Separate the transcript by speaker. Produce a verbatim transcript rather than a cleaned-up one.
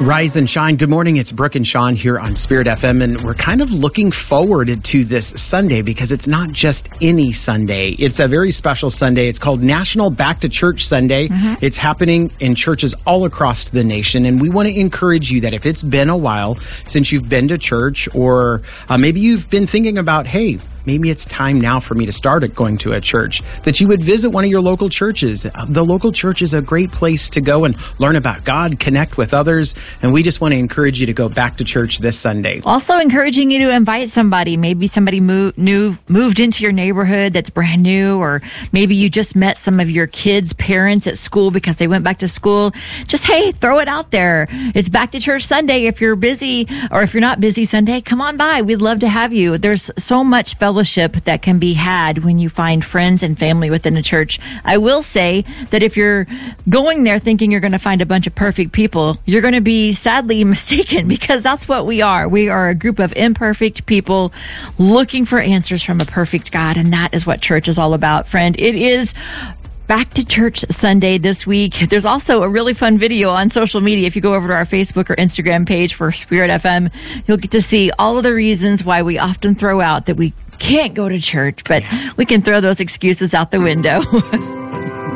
Speaker 1: Rise and shine. Good morning. It's Brooke and Sean here on Spirit F M, and we're kind of looking forward to this Sunday because it's not just any Sunday. It's a very special Sunday. It's called National Back to Church Sunday. Mm-hmm. It's happening in churches all across the nation, and we want to encourage you that if it's been a while since you've been to church, or uh, maybe you've been thinking about, hey, maybe it's time now for me to start going to a church, that you would visit one of your local churches. The local church is a great place to go and learn about God, connect with others, and we just want to encourage you to go back to church this Sunday.
Speaker 2: Also encouraging you to invite somebody. Maybe somebody moved, new, moved into your neighborhood that's brand new, or maybe you just met some of your kids' parents at school because they went back to school. Just, hey, throw it out there. It's Back to Church Sunday. If you're busy, or if you're not busy Sunday, come on by. We'd love to have you. There's so much fellowship fellowship that can be had when you find friends and family within a church. I will say that if you're going there thinking you're going to find a bunch of perfect people, you're going to be sadly mistaken, because that's what we are. We are a group of imperfect people looking for answers from a perfect God, and that is what church is all about, friend. It is Back to Church Sunday this week. There's also a really fun video on social media. If you go over to our Facebook or Instagram page for Spirit F M, you'll get to see all of the reasons why we often throw out that we can't go to church, but we can throw those excuses out the window.